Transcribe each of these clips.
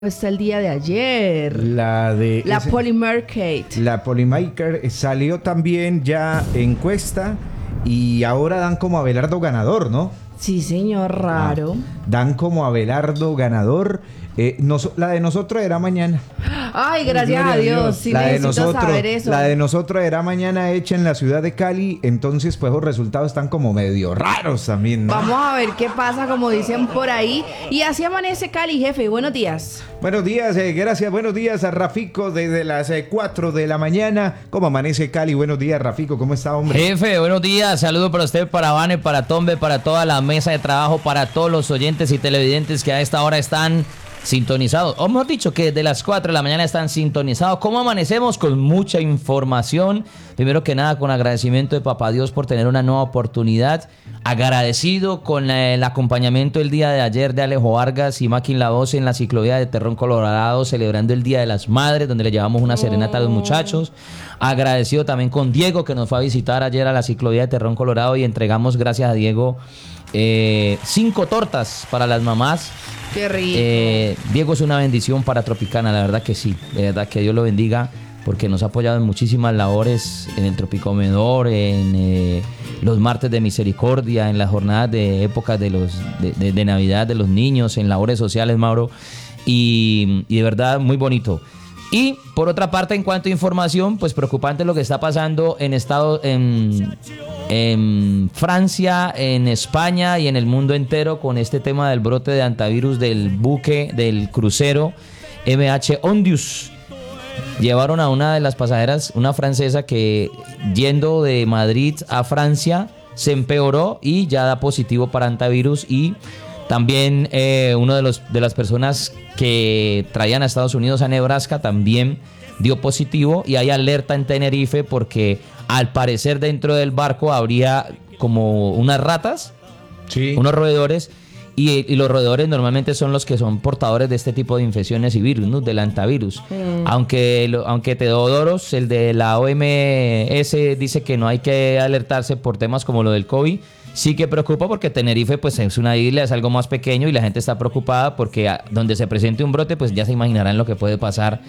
Está el día de ayer. La Polymarket. La Polymaker salió también ya encuesta y ahora dan como Abelardo ganador, ¿no? Sí, señor, raro. Dan como Abelardo ganador. La de nosotros era mañana. Ay, gracias a Dios. Sí, la de necesito saber eso. La de nosotros era mañana hecha en la ciudad de Cali. Entonces, pues los resultados están como medio raros también, ¿no? Vamos a ver qué pasa, como dicen por ahí. Y así amanece Cali, jefe. Buenos días. Buenos días, gracias. Buenos días a Rafico desde las 4 de la mañana. ¿Cómo amanece Cali? Buenos días, Rafico. ¿Cómo está, hombre? Jefe, buenos días. Saludos para usted, para Vane, para Tombe, para toda la mesa de trabajo, para todos los oyentes y televidentes que a esta hora están sintonizados, o mejor dicho, que desde las 4 de la mañana están sintonizados. ¿Cómo amanecemos? Con mucha información. Primero que nada, con agradecimiento de Papá Dios por tener una nueva oportunidad. Agradecido con el acompañamiento el día de ayer de Alejo Vargas y Maquin La Voz en la ciclovía de Terrón, Colorado, celebrando el Día de las Madres, donde le llevamos una serenata a los muchachos. Agradecido también con Diego, que nos fue a visitar ayer a la ciclovía de Terrón, Colorado, y entregamos, gracias a Diego, 5 tortas para las mamás. Qué rico. Diego es una bendición para Tropicana, la verdad que sí. De verdad que Dios lo bendiga, porque nos ha apoyado en muchísimas labores, en el Tropicomedor, en los martes de misericordia, en las jornadas de épocas de Navidad de los niños, en labores sociales, Mauro. Y de verdad, muy bonito. Y por otra parte, en cuanto a información, pues preocupante lo que está pasando en Francia, en España y en el mundo entero con este tema del brote de antivirus del buque, del crucero MH Ondius. Llevaron a una de las pasajeras, una francesa, que yendo de Madrid a Francia se empeoró y ya da positivo para antivirus. Y también uno de las personas que traían a Estados Unidos, a Nebraska, también dio positivo, y hay alerta en Tenerife porque al parecer dentro del barco habría como unas ratas, sí, unos roedores, y los roedores normalmente son los que son portadores de este tipo de infecciones y virus, ¿no? Del antivirus. Aunque Teodoros, el de la OMS, dice que no hay que alertarse por temas como lo del COVID, sí que preocupa porque Tenerife pues es una isla, es algo más pequeño, y la gente está preocupada porque donde se presente un brote, pues ya se imaginarán lo que puede pasar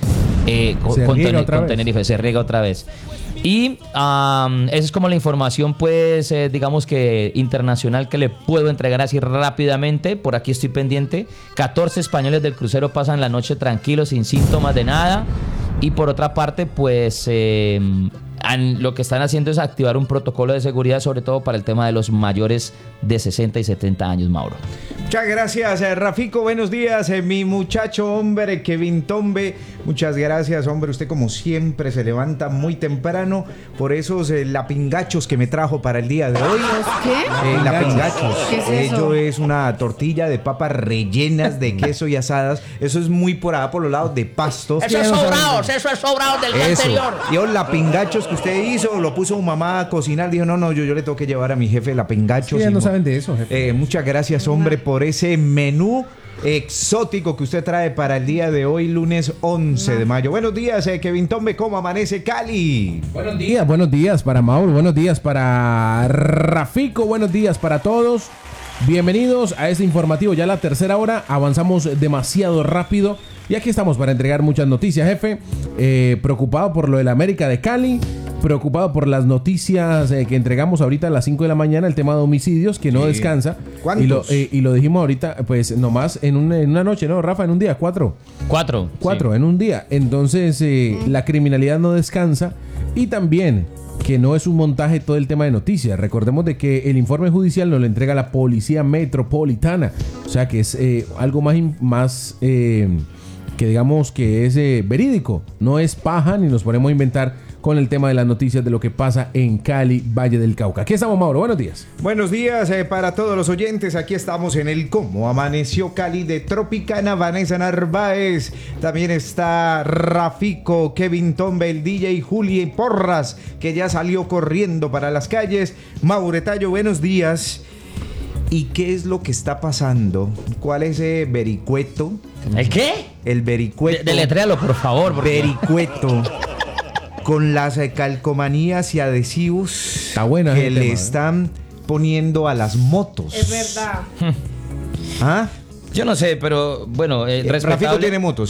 con Tenerife. Se riega otra vez. Y esa es como la información, pues, digamos que internacional, que le puedo entregar así rápidamente. Por aquí estoy pendiente. 14 españoles del crucero pasan la noche tranquilos, sin síntomas de nada. Y por otra parte, pues lo que están haciendo es activar un protocolo de seguridad, sobre todo para el tema de los mayores de 60 y 70 años, Mauro. Muchas gracias, Rafico. Buenos días, mi muchacho, hombre, Kevin Tombe. Muchas gracias, hombre. Usted, como siempre, se levanta muy temprano por esos lapingachos que me trajo para el día de hoy. ¿Qué? Lapingachos. ¿Qué es eso? Ello es una tortilla de papas rellenas de queso y asadas. Eso es muy por allá, por los lados de Pasto. Eso es sobrados del día anterior. Y los lapingachos que usted hizo, lo puso su mamá a cocinar. Dijo, no, yo le tengo que llevar a mi jefe lapingachos. Sí, ya no saben de eso, jefe. Muchas gracias, hombre, por ese menú exótico que usted trae para el día de hoy, lunes 11 de mayo. Buenos días, Kevin Tombe. ¿Cómo amanece Cali? Buenos días para Mauro, buenos días para Rafico, buenos días para todos. Bienvenidos a este informativo, ya la tercera hora, avanzamos demasiado rápido y aquí estamos para entregar muchas noticias, jefe. Preocupado por lo del América de Cali, preocupado por las noticias que entregamos ahorita a las 5 de la mañana, el tema de homicidios que no descansa. ¿Cuántos? Y lo dijimos ahorita, pues nomás en una noche, ¿no, Rafa? En un día, 4. 4 en un día. Entonces la criminalidad no descansa, y también que no es un montaje todo el tema de noticias. Recordemos de que el informe judicial nos lo entrega la Policía Metropolitana, o sea que es algo más que digamos que es verídico, no es paja ni nos ponemos a inventar con el tema de las noticias de lo que pasa en Cali, Valle del Cauca. Aquí estamos, Mauro, buenos días. Buenos días para todos los oyentes. Aquí estamos en el Cómo Amaneció Cali de Tropicana. Vanessa Narváez, también está Rafico, Kevin Tombe, el DJ Juli Porras, que ya salió corriendo para las calles. Mauretallo, buenos días. ¿Y qué es lo que está pasando? ¿Cuál es ese vericueto? ¿El qué? El vericueto. Deletréalo, por favor. Vericueto. Con las calcomanías y adhesivos está buena que le están poniendo a las motos. Es verdad. ¿Ah? Yo no sé, pero bueno, Rafiko respetable. tiene moto,